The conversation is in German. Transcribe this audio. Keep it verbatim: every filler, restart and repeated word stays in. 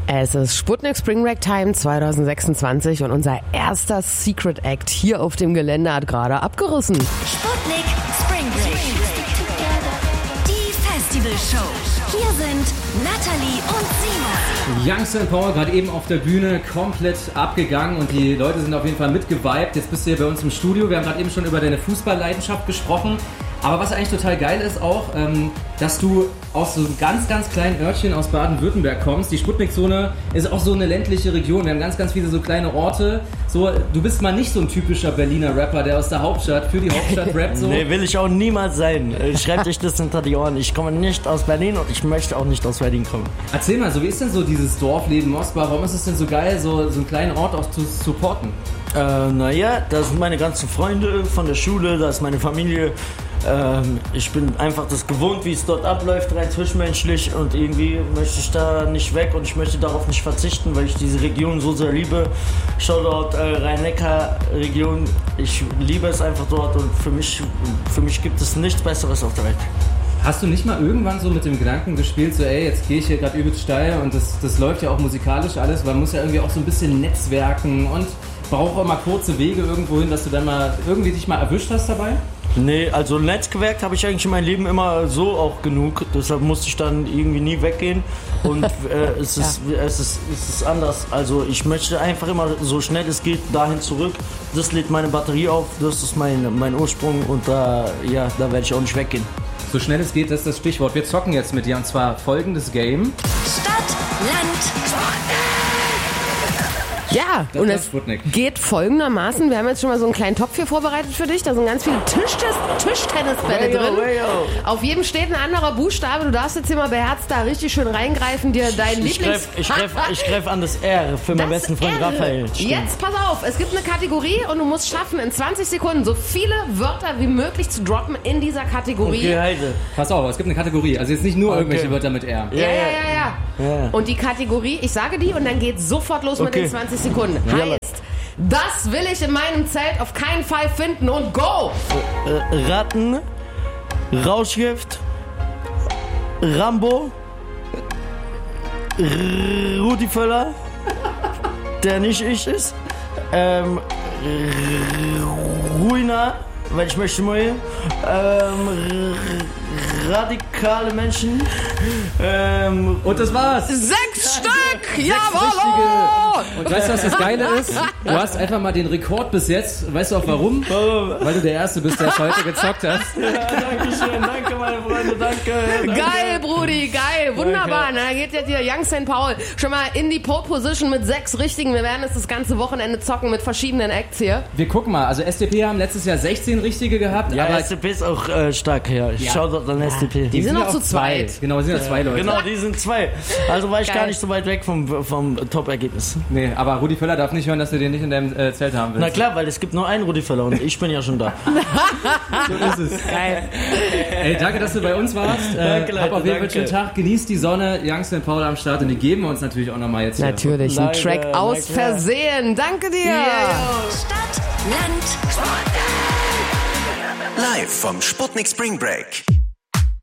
Es ist Sputnik Spring Break Time zwanzig sechsundzwanzig und unser erster Secret Act hier auf dem Gelände hat gerade abgerissen. Sputnik Spring Break. Die Festivalshow. Hier sind Natalie und Simon. Young Saint Paul gerade eben auf der Bühne komplett abgegangen und die Leute sind auf jeden Fall mitgeweibt. Jetzt bist du hier bei uns im Studio. Wir haben gerade eben schon über deine Fußballleidenschaft gesprochen. Aber was eigentlich total geil ist auch, ähm, dass du aus so einem ganz, ganz kleinen Örtchen aus Baden-Württemberg kommst. Die Sputnik-Zone ist auch so eine ländliche Region. Wir haben ganz, ganz viele so kleine Orte. So, du bist mal nicht so ein typischer Berliner Rapper, der aus der Hauptstadt für die Hauptstadt rappt. So. Nee, will ich auch niemals sein. Schreibt euch das hinter die Ohren. Ich komme nicht aus Berlin und ich möchte auch nicht aus Berlin kommen. Erzähl mal, so wie ist denn so dieses Dorfleben in Mosbach? Warum ist es denn so geil, so, so einen kleinen Ort auch zu supporten? Äh, naja, da sind meine ganzen Freunde von der Schule, da ist meine Familie. Ähm, ich bin einfach das gewohnt, wie es dort abläuft, rein zwischenmenschlich, und irgendwie möchte ich da nicht weg und ich möchte darauf nicht verzichten, weil ich diese Region so sehr liebe. Shoutout äh, Rhein-Neckar-Region, ich liebe es einfach dort und für mich, für mich gibt es nichts Besseres auf der Welt. Hast du nicht mal irgendwann so mit dem Gedanken gespielt, so ey, jetzt gehe ich hier gerade übelst steil und das, das läuft ja auch musikalisch alles, weil man muss ja irgendwie auch so ein bisschen netzwerken und braucht auch immer kurze Wege irgendwo hin, dass du dann mal irgendwie dich mal erwischt hast dabei? Nee, also Netzwerk habe ich eigentlich in meinem Leben immer so auch genug, deshalb musste ich dann irgendwie nie weggehen und äh, es, ist, ja. es, ist, es ist anders, also ich möchte einfach immer so schnell es geht dahin zurück, das lädt meine Batterie auf, das ist mein, mein Ursprung und da, ja, da werde ich auch nicht weggehen. So schnell es geht, das ist das Stichwort. Wir zocken jetzt mit dir und zwar folgendes Game. Stadt, Land, Ja, das und ist es Sputnik. geht folgendermaßen. Wir haben jetzt schon mal so einen kleinen Topf hier vorbereitet für dich. Da sind ganz viele Tischtennis, Tischtennisbälle Wayo, drin. wayo. Auf jedem steht ein anderer Buchstabe. Du darfst jetzt hier mal beherzt da richtig schön reingreifen, dir deinen Ich Lieblings... greife ich greif, ich greif an das R für meinen Das besten Freund R. Raphael. Stimmt. Jetzt pass auf, es gibt eine Kategorie und du musst schaffen, in zwanzig Sekunden so viele Wörter wie möglich zu droppen in dieser Kategorie. Okay, Heide. Pass auf, es gibt eine Kategorie. Also jetzt nicht nur Okay. irgendwelche Wörter mit R. Ja, ja, ja, ja, Ja. Und die Kategorie, ich sage die und dann geht's sofort los mit Okay. den zwanzig Sekunden. Ja. Heißt, das will ich in meinem Zelt auf keinen Fall finden und go! Äh, Ratten, Rauschgift, Rambo, R- Rudi Völler, der nicht ich ist, ähm, R- Ruina, weil ich möchte mal hier, ähm, r- radikale Menschen, ähm, Und das war's. Sechs Stück! Jawohl! Richtige. Und weißt du, was das Geile ist? Du hast einfach mal den Rekord bis jetzt. Weißt du auch warum? Weil du der Erste bist, der es heute gezockt hat. ja, danke schön, danke meine Freunde, danke. danke. Geil, Brudi, geil, wunderbar. Na, da geht jetzt hier Young Saint Paul schon mal in die Pole Position mit sechs Richtigen. Wir werden jetzt das ganze Wochenende zocken mit verschiedenen Acts hier. Wir gucken mal. Also S D P haben letztes Jahr sechzehn Richtige gehabt. Ja, aber S D P ist auch äh, stark, ja. Ich Ja. schau dort an S D P. Die sind noch ja zu auch zwei. zweit. Genau, die sind ja zwei Leute. Genau, die sind zwei. Also war ich Geil. gar nicht so weit weg vom, vom Top-Ergebnis. Nee, aber Rudi Völler darf nicht hören, dass du den nicht in deinem äh, Zelt haben willst. Na klar, weil es gibt nur einen Rudi Völler und ich bin ja schon da. So ist es. Geil. Ey, danke, dass du bei uns warst. Äh, Danke, Leute, hab auf jeden Fall einen danke. schönen Tag. Genießt die Sonne. Young Saint Paul am Start und die geben wir uns natürlich auch nochmal jetzt hier. Natürlich, ein Leider, Track na aus klar. Versehen. Danke dir. Stadt, Land, Live vom Sputnik Spring Break.